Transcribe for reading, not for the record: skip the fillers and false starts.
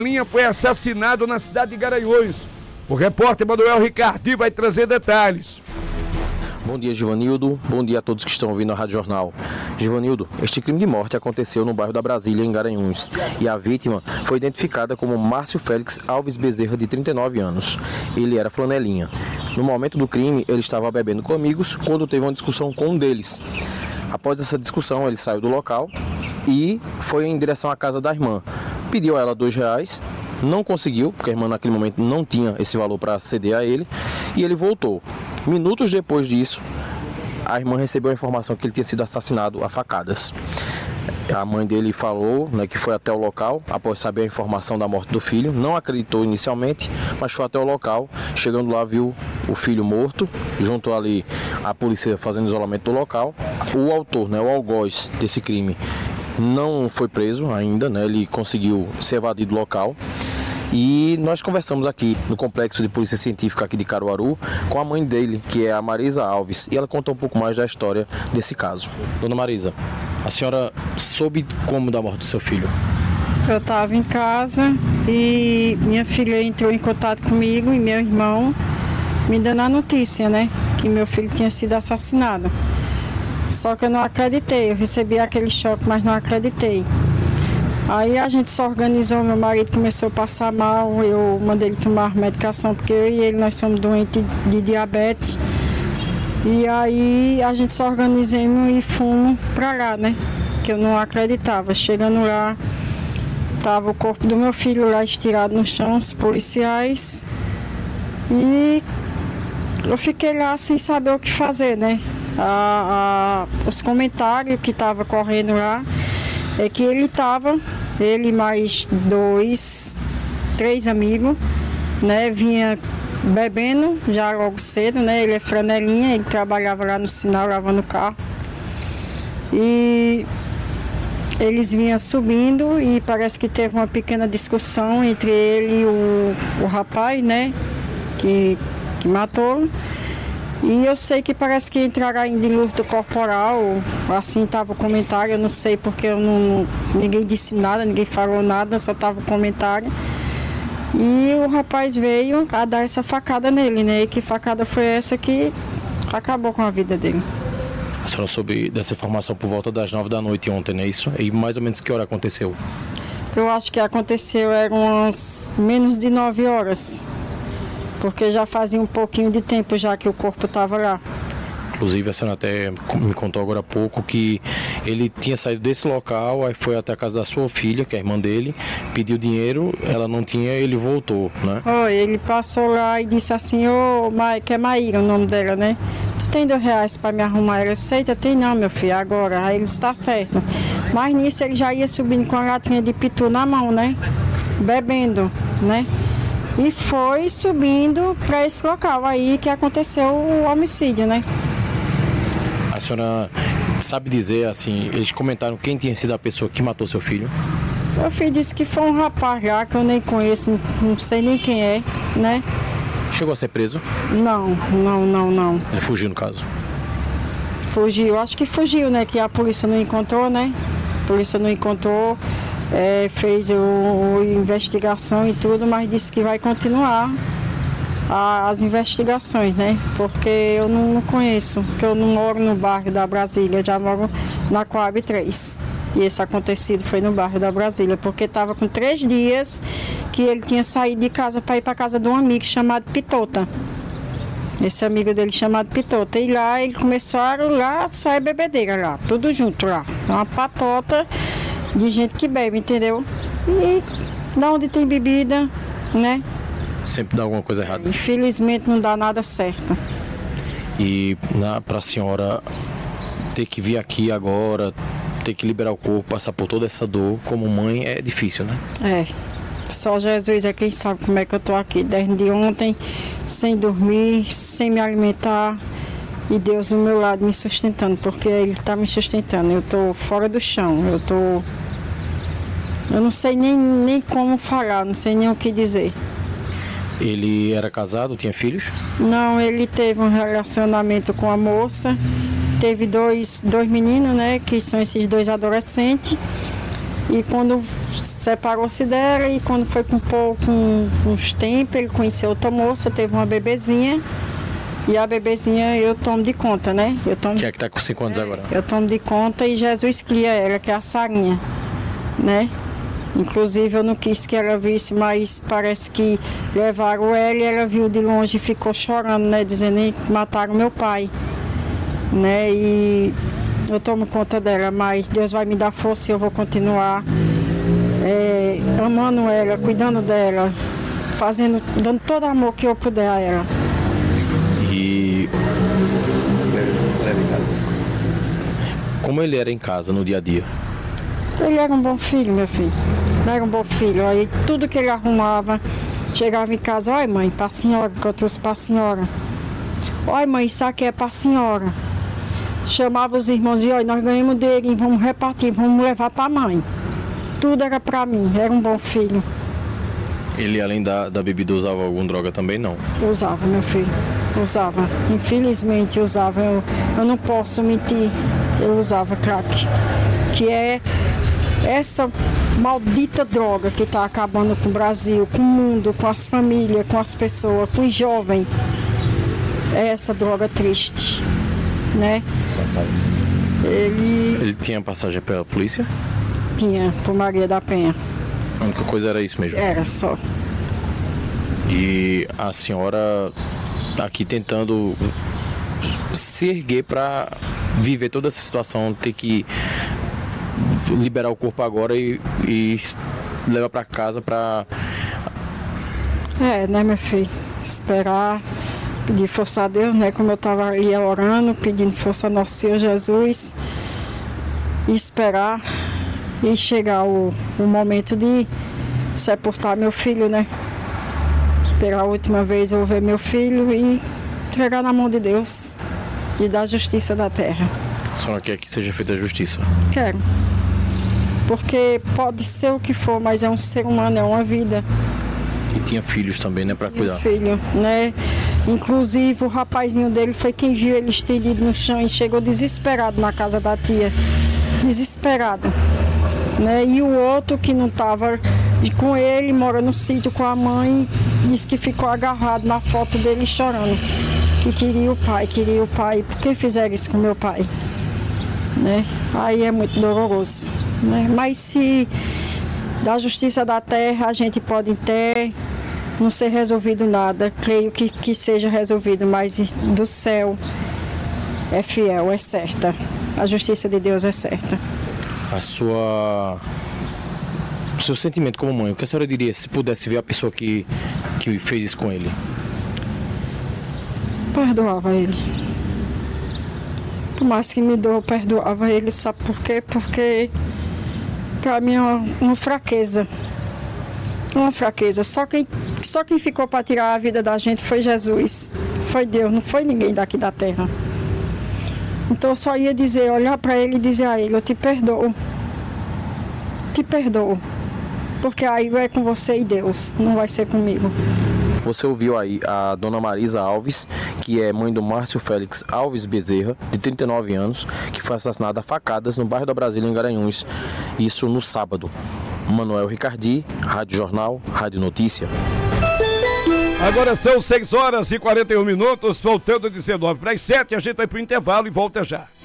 Linha foi assassinado na cidade de Garanhuns. O repórter Manuel Ricardi vai trazer detalhes. Bom dia, Givanildo. Bom dia a todos que estão ouvindo a Rádio Jornal. Givanildo, este crime de morte aconteceu no bairro da Brasília, em Garanhuns, e a vítima foi identificada como Márcio Félix Alves Bezerra, de 39 anos. Ele era flanelinha. No momento do crime, ele estava bebendo com amigos quando teve uma discussão com um deles. Após essa discussão, ele saiu do local e foi em direção à casa da irmã. Pediu a ela R$2, não conseguiu, porque a irmã naquele momento não tinha esse valor para ceder a ele, e ele voltou. Minutos depois disso, a irmã recebeu a informação que ele tinha sido assassinado a facadas. A mãe dele falou, que foi até o local após saber a informação da morte do filho. Não acreditou inicialmente, mas foi até o local. Chegando lá, viu o filho morto, junto ali a polícia fazendo isolamento do local. O autor, o algoz desse crime, não foi preso ainda, ele conseguiu se evadir do local. E nós conversamos aqui no Complexo de Polícia Científica aqui de Caruaru com a mãe dele, que é a Marisa Alves, e ela conta um pouco mais da história desse caso. Dona Marisa, a senhora soube como da morte do seu filho? Eu estava em casa e minha filha entrou em contato comigo e meu irmão me dando a notícia, que meu filho tinha sido assassinado. Só que eu não acreditei, eu recebi aquele choque, mas não acreditei. Aí a gente se organizou, meu marido começou a passar mal, eu mandei ele tomar medicação, porque eu e ele, nós somos doentes de diabetes. E aí a gente se organizamos e fomos pra lá, que eu não acreditava. Chegando lá, tava o corpo do meu filho lá estirado no chão, os policiais. E eu fiquei lá sem saber o que fazer, Os comentários que estavam correndo lá é que ele mais 2, 3 amigos, vinha bebendo já logo cedo, ele é franelinha, ele trabalhava lá no sinal, lavando o carro. E eles vinham subindo e parece que teve uma pequena discussão entre ele e o rapaz, que matou. E eu sei que parece que entraram ainda em luto corporal, assim estava o comentário, eu não sei porque ninguém disse nada, ninguém falou nada, só estava o comentário. E o rapaz veio a dar essa facada nele, E que facada foi essa que acabou com a vida dele. A senhora soube dessa informação por volta das 9 da noite ontem, não é isso? E mais ou menos que hora aconteceu? Eu acho que aconteceu, eram umas menos de 9 horas. Porque já fazia um pouquinho de tempo já que o corpo estava lá. Inclusive, a senhora até me contou agora há pouco que ele tinha saído desse local, aí foi até a casa da sua filha, que é a irmã dele, pediu dinheiro, ela não tinha, ele voltou, Foi, ele passou lá e disse assim, que é Maíra o nome dela, Tu tem R$2 para me arrumar? Ela aceita? Tem não, meu filho, agora. Aí ele está certo. Mas nisso ele já ia subindo com a latinha de pitu na mão, Bebendo, E foi subindo para esse local aí que aconteceu o homicídio, A senhora sabe dizer, assim, eles comentaram quem tinha sido a pessoa que matou seu filho? Meu filho disse que foi um rapaz lá que eu nem conheço, não sei nem quem é, Chegou a ser preso? Não. Ele fugiu, no caso? Fugiu, acho que fugiu, que a polícia não encontrou, A polícia não encontrou. Fez a investigação e tudo, mas disse que vai continuar as investigações, Porque eu não conheço, porque eu não moro no bairro da Brasília, eu já moro na Coab 3. E esse acontecido foi no bairro da Brasília, porque estava com 3 dias que ele tinha saído de casa para ir para casa de um amigo chamado Pitota. Esse amigo dele chamado Pitota. E lá ele começaram lá, só é bebedeira lá, tudo junto lá. Uma patota de gente que bebe, entendeu? E da onde tem bebida, Sempre dá alguma coisa errada. Infelizmente não dá nada certo. E para a senhora ter que vir aqui agora, ter que liberar o corpo, passar por toda essa dor, como mãe, é difícil, Só Jesus é quem sabe como é que eu tô aqui desde ontem, sem dormir, sem me alimentar. E Deus do meu lado me sustentando, porque Ele está me sustentando. Eu tô fora do chão, eu não sei nem como falar, não sei nem o que dizer. Ele era casado, tinha filhos? Não, ele teve um relacionamento com a moça, teve dois meninos, que são esses 2 adolescentes. E quando separou-se dela, e quando foi com uns tempos, ele conheceu outra moça, teve uma bebezinha. E a bebezinha eu tomo de conta, né? Que é que tá com 5 anos agora? Eu tomo de conta e Jesus cria ela, que é a Sarinha, né? Inclusive eu não quis que ela visse, mas parece que levaram ela e ela viu de longe e ficou chorando, né? Dizendo que mataram meu pai, né? E eu tomo conta dela, mas Deus vai me dar força e eu vou continuar amando ela, cuidando dela, dando todo o amor que eu puder a ela. E como ele era em casa no dia a dia? Ele era um bom filho, meu filho. Era um bom filho. Aí tudo que ele arrumava, chegava em casa, olha mãe, para a senhora, que eu trouxe para a senhora. Olha mãe, isso aqui é para a senhora. Chamava os irmãos e olha, nós ganhamos dele, vamos repartir, vamos levar para a mãe. Tudo era para mim, era um bom filho. Ele, além da bebida, usava alguma droga também, não? Usava, meu filho, usava. Infelizmente usava, eu não posso mentir, eu usava crack. Que é essa maldita droga que está acabando com o Brasil, com o mundo, com as famílias, com as pessoas, com os jovens. É essa droga triste, né? Ele tinha passagem pela polícia? Tinha, por Maria da Penha. A única coisa era isso mesmo? Era só. E a senhora aqui tentando se erguer para viver toda essa situação, ter que liberar o corpo agora e levar para casa para... Né, meu filho? Esperar, pedir força a Deus, né? Como eu estava aí orando, pedindo força a Nosso Senhor Jesus. E esperar e chegar o momento de sepultar meu filho, né? Pela última vez eu vou ver meu filho e entregar na mão de Deus e da justiça da terra. A senhora quer que seja feita a justiça? Quero. Porque pode ser o que for, mas é um ser humano, é uma vida. E tinha filhos também, né, para cuidar? Filho, né? Inclusive o rapazinho dele foi quem viu ele estendido no chão e chegou desesperado na casa da tia. Desesperado. Né? E o outro que não estava com ele, mora no sítio com a mãe, disse que ficou agarrado na foto dele chorando. Que queria o pai. Por que fizeram isso com meu pai? Né? Aí é muito doloroso. Né? Mas se da justiça da terra a gente pode ter, não ser resolvido nada, creio que seja resolvido, mas do céu é fiel, é certa. A justiça de Deus é certa. O seu sentimento como mãe, o que a senhora diria se pudesse ver a pessoa que fez isso com ele? Perdoava ele. Por mais que me dou, eu perdoava ele, sabe por quê? Porque para mim é uma fraqueza. Uma fraqueza. Só quem ficou para tirar a vida da gente foi Jesus. Foi Deus, não foi ninguém daqui da terra. Então eu só ia dizer, olhar para ele e dizer a ele, eu te perdoo. Te perdoo. Porque aí é com você e Deus, não vai ser comigo. Você ouviu aí a dona Marisa Alves, que é mãe do Márcio Félix Alves Bezerra, de 39 anos, que foi assassinada a facadas no bairro da Brasília, em Garanhuns. Isso no sábado. Manuel Ricardi, Rádio Jornal, Rádio Notícia. Agora são 6 horas e 41 minutos, faltando 19 para as 7, a gente vai para o intervalo e volta já.